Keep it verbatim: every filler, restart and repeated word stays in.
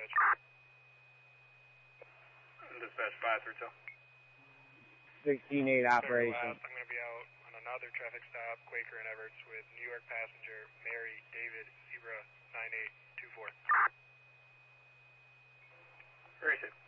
dispatch. Dispatch five through two. sixteen eight operation. I'm going to be out on another traffic stop, Quaker and Everts, with New York passenger Mary David Zebra nine eight two four. Very safe.